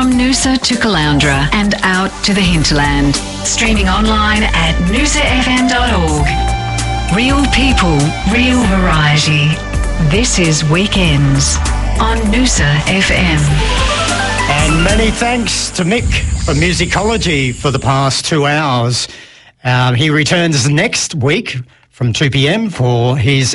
From Noosa to Caloundra and out to the hinterland. Streaming online at noosafm.org. Real people, real variety. This is Weekends on Noosa FM. And many thanks to Mick from Musicology for the past 2 hours. He returns next week from 2 p.m. for his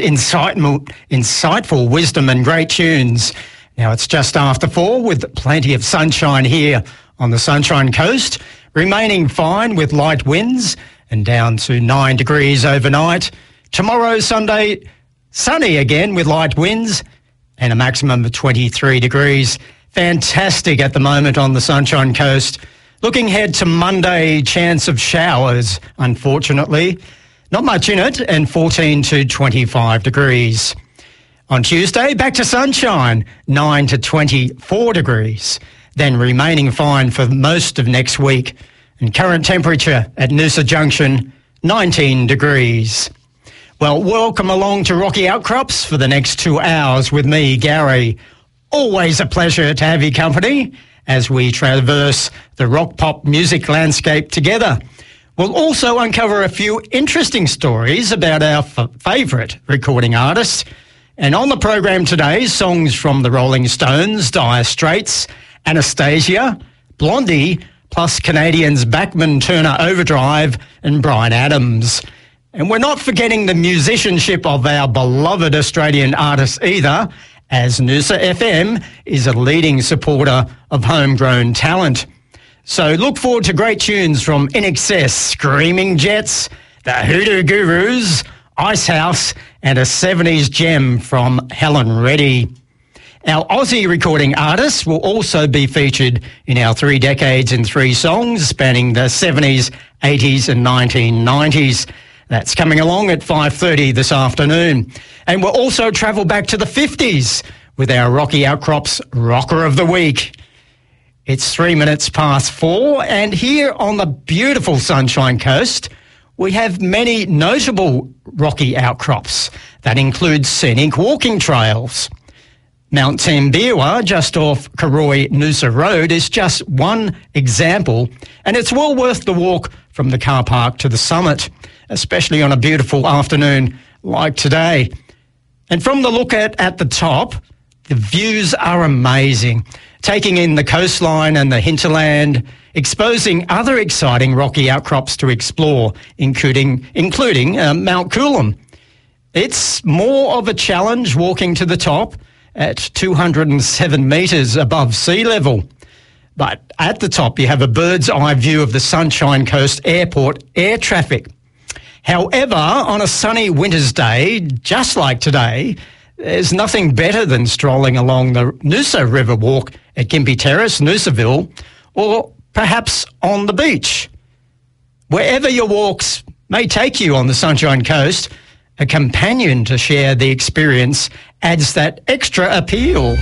insightful wisdom and great tunes. Now it's just after 4 with plenty of sunshine here on the Sunshine Coast, remaining fine with light winds and down to 9 degrees overnight. Tomorrow, Sunday, sunny again with light winds and a maximum of 23 degrees. Fantastic at the moment on the Sunshine Coast. Looking ahead to Monday, chance of showers, unfortunately. Not much in it, and 14 to 25 degrees. On Tuesday, back to sunshine, 9 to 24 degrees. Then remaining fine for most of next week. And current temperature at Noosa Junction, 19 degrees. Well, welcome along to Rocky Outcrops for the next 2 hours with me, Gary. Always a pleasure to have your company as we traverse the rock-pop music landscape together. We'll also uncover a few interesting stories about our favourite recording artists. And on the program today, songs from the Rolling Stones, Dire Straits, Anastasia, Blondie, plus Canadians Bachman Turner Overdrive and Bryan Adams. And we're not forgetting the musicianship of our beloved Australian artists either, as Noosa FM is a leading supporter of homegrown talent. So look forward to great tunes from INXS, Screaming Jets, the Hoodoo Gurus, Icehouse, and a 70s gem from Helen Reddy. Our Aussie recording artists will also be featured in our 3 decades in 3 songs spanning the 70s, 80s and 1990s. That's coming along at 5:30 this afternoon. And we'll also travel back to the 50s with our Rocky Outcrops Rocker of the Week. It's 3 minutes past 4, and here on the beautiful Sunshine Coast, we have many notable rocky outcrops that include scenic walking trails. Mount Tambiwa, just off Karoi-Noosa Road, is just one example, and it's well worth the walk from the car park to the summit, especially on a beautiful afternoon like today. And from the look at the top, the views are amazing, taking in the coastline and the hinterland, exposing other exciting rocky outcrops to explore, including Mount Coolum. It's more of a challenge walking to the top at 207 metres above sea level. But at the top, you have a bird's eye view of the Sunshine Coast Airport air traffic. However, on a sunny winter's day, just like today, there's nothing better than strolling along the Noosa River Walk at Gympie Terrace, Noosaville, or perhaps on the beach. Wherever your walks may take you on the Sunshine Coast, a companion to share the experience adds that extra appeal.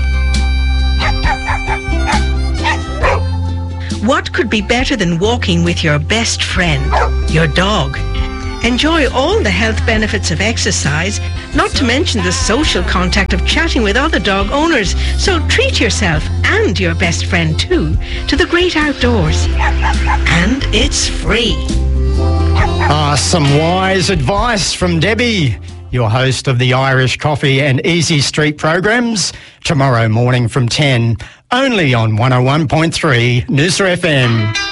What could be better than walking with your best friend, your dog? Enjoy all the health benefits of exercise, not to mention the social contact of chatting with other dog owners. So treat yourself and your best friend too to the great outdoors. And it's free. Some wise advice from Debbie, your host of the Irish Coffee and Easy Street programs, tomorrow morning from 10, only on 101.3 Noosa FM.